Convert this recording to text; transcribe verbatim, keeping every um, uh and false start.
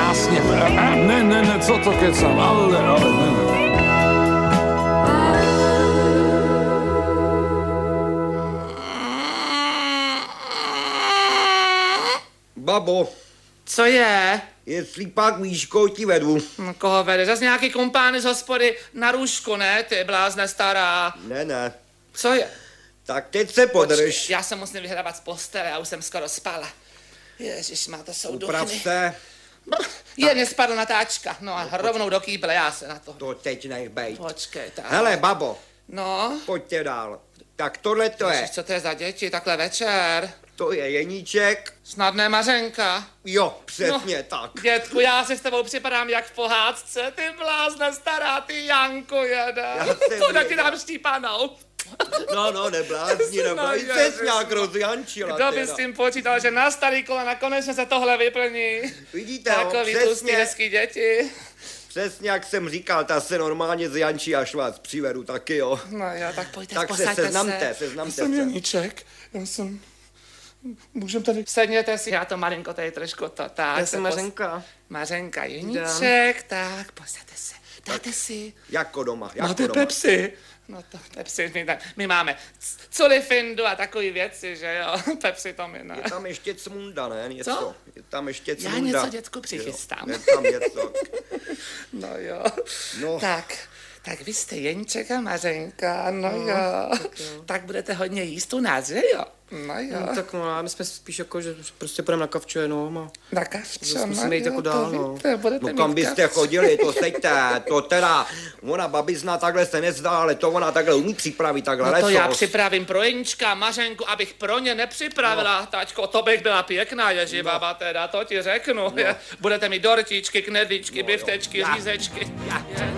krásně. Ne, ne, ne, co to kecám, ale, ale, ne, ne. Babo. Co je? Jestli pak Míškou ti vedu. No, koho vede? Zas nějaký kumpány z hospody na růžku, ne? Ty blázne stará. Ne, ne. Co je? Tak teď se podrž. Počkej, já se musím vyhrabat z postele, já už jsem skoro spala. Ježiš, má to jsou Uprav duchny. se. Je, mě spadla natáčka. No a rovnou do kýble, já se na to. To teď nech bejt. Počkej, tak. Hele, babo, No? pojďte dál. Tak tohle to je. Ježiš, co to je za děti, takhle večer? To je Jeníček. Snadné Mařenka. Jo, přesně No, tak. Dětku, já si s tebou připadám jak v pohádce, ty blázne stará, ty Janko jede. To taky dám štípanou. No, no, neblázni, neblázni. No, Jsi nějak rozjančila. Kdo by s tím počítal, že na starý kolena konečně se tohle vyplní? Vidíte, jo, Takový tlustý, přesně, hezký děti. přesně jak jsem říkal, ta se normálně zjančí, až vás přivedu taky, jo. No jo, tak pojďte, Tak se posaďte seznamte, se. seznamte Já jsem se. Janíček, já jsem... Můžem tady... Sedněte si, já to malinko tady trošku to tak. Já jsem Mařenka. Mařenka Jeníček, tak, posaďte se. Dáte si. Jako doma, jako Máte doma. Pepsi? No to Pepsi, my, my máme culifindu a takový věci, že jo, Pepsi to my ne. Je tam ještě cmunda, ne? Něco. Co? Je tam ještě Já cmunda. něco, dětku, přichystám. Jo, je tam něco. No jo. No. Tak, tak vy jste Jeníček a Mařenka, no, no jo. Tak, jo. Tak budete hodně jíst u nás, že jo? No jo. No, tak no, my jsme spíš jako, že prostě půjdeme na kavču jenom a... Na kavču, Zase no musíme jít jo, jako dál, to no. víte, budete No mít kam byste kavču. chodili, to seďte, to teda, ona babizna takhle se nezdá, ale to ona takhle umí připravit, takhle No to lesos. já připravím pro Jeníčka a Mařenku, abych pro ně nepřipravila, no. Taťko, to bych byla pěkná ježibaba, no. Teda, to ti řeknu. No. Budete mít dortičky, knedličky, No, biftečky, jo. řízečky. Já. Je.